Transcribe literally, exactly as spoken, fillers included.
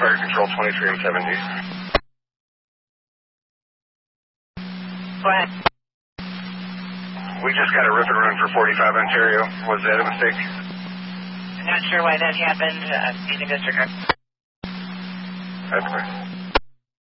Fire Control twenty-three and seventy. Go ahead. We just got a rip and run for forty-five Ontario. Was that a mistake? I'm not sure why that happened. Uh, using disregard. That's fine.